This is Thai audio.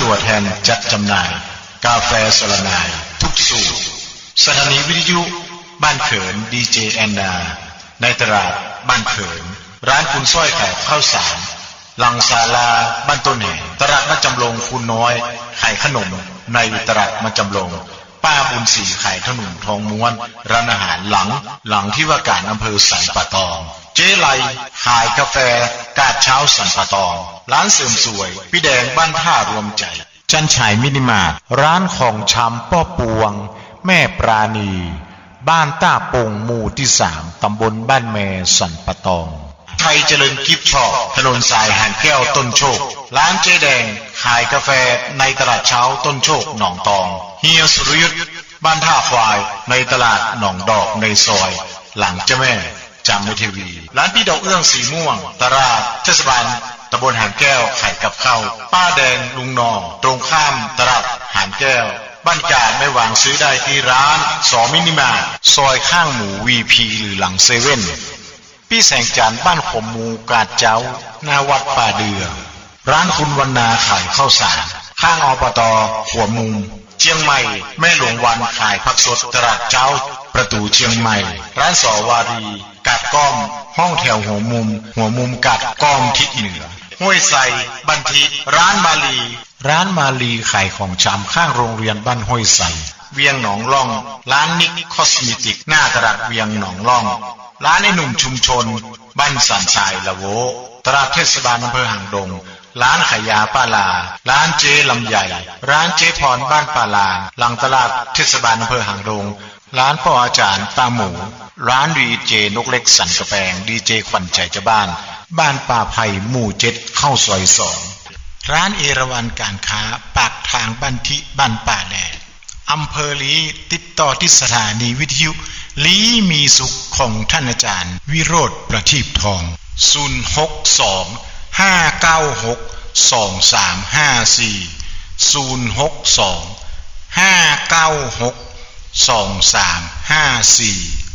ตัวแทนจัดจำหน่ายกาแฟสลนายทุกสูตรสถานีวิทยุบ้านเขินดีเจแอนนาในตลาดบ้านเขินร้านคุณสร้อยแขกข้าวสารลังศาลาบ้านต้นแห่ตลาดมาจำลงคุณน้อยขายขนมในตลาดมาจำลงป้าบุญศรีขายขนมทองม้วนร้านอาหารหลังที่ว่าการอำเภอสันป่าตองเจ๊ไลขายกาแฟกาดเช้าสันป่าตองร้านเสริมสวยพี่แดงบ้านท่ารวมใจจันฉายมินิมาร์ทร้านของชำป้อปวงแม่ปราณีบ้านต้าปงหมู่ที่3ตำบลบ้านแมสันป่าตองไทยเจริญกิฟต์ช็อปถนนสายหางแก้วต้นโชคร้านเจ๊แดงขายกาแฟในตลาดเช้าต้นโชคหนองตองเฮียสุรยุทธบ้านท่าควายในตลาดหนองดอกในซอยหลังเจ้าแม่จำไม่ทีวีร้านพี่ดอกเอื้องสีม่วงตลาดเทศบาลตำบลหางแก้วขายกับข้าวป้าแดงลุงนองตรงข้ามตลาดหางแก้วบ้านกาดไม่หวังซื้อได้ที่ร้านสอมินิมาร์ทซอยข้างหมู่วีพีหรือหลังเซเว่นพี่แสงจันทร์บ้านขมมูกาดเจ้าหน้าวัดป่าเดือร้านคุณวรรณาขายข้าวสารข้างอบต.หัวมุมเชียงใหม่แม่หลวงวันขายผักสดตลาดเจ้าประตูเชียงใหม่ร้านสอวารีกาดก้อมห้องแถวหัวมุมกาดก้อมทิศเหนือห้วยไซบันทิร้านมาลีขายของชำข้างโรงเรียนบ้านห้วยไซเวียงหนองล่องร้านนิกคอสเมติกหน้าตลาดเวียงหนองล่องร้านไอ้หนุ่มชุมชนบ้านสันทรายละโวตลาดเทศบาลอำเภอหางดงร้านขายยาป้าลาร้านเจ๊ลำใหญ่ร้านเจ๊พรบ้านป้าลาหลังตลาดเทศบาลอำเภอหางดงร้านพ่ออาจารย์ตาหมูร้านดีเจนกเล็กสันกระแปงดีเจขวัญใจเจ้าบ้านป่าไผ่หมู่7เข้าซอย2ร้านเอราวัณการค้าปากทางบ้านทิบ้านป่าแหลอำเภอลีติดต่อที่สถานีวิทยุลีมีสุขของท่านอาจารย์วิโรธประทีปทอง062-596-2354 062-596-2354